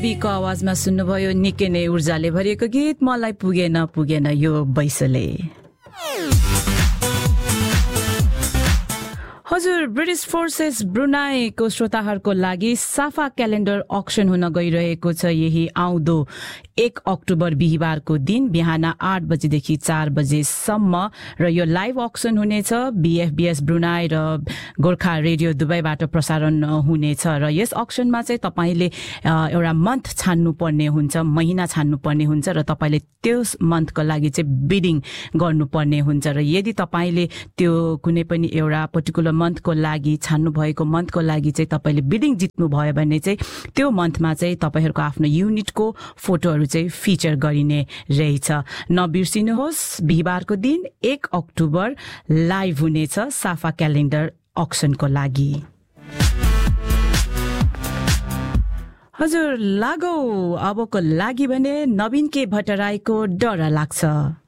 बीको आवाजमा सुन्नुभयो निकै नै ऊर्जाले भरिएको गीत मलाई पुगेन यो बैसले। हजुर, ब्रिटिश फोर्सेस ब्रुनाईको श्रोताहरूको लागि साफा क्यालेन्डर अक्सन हुन गइरहेको छ यही आउँदो 1 अक्टोबर बिहीबारको दिन बिहान 8 बजेदेखि 4 बजेसम्म र यो लाइभ अक्सन हुनेछ। बीएफबीएस ब्रुनाई र गोर्खा रेडियो दुबईबाट प्रसारण हुनेछ र यस अक्सनमा चाहिँ तपाईले एउटा मन्थ छान्नु पर्ने हुन्छ, महिना छान्नु पर्ने हुन्छ र तपाईले त्यो मन्थको लागि चाहिँ बिडिङ गर्नुपर्ने हुन्छ र यदि तपाईले त्यो कुनै पनि एउटा पर्टिकुलर मन्थको लागि छान्नु भएको मन्थको लागि चाहिँ तपाईले बिडिङ जित्नु भयो भने चाहिँ त्यो मन्थमा चाहिँ तपाईहरुको आफ्नो युनिटको फोटोहरु चाहिँ फिचर गरिने रहेछ। नबिर्सिनुहोस्, बिहीबारको दिन 1 अक्टोबर लाइभ हुनेछ साफा क्यालेन्डर अक्सनको लागि। हजुर, लागौ अबको लागि भने नवीन के भट्टराईको डर लाग्छ।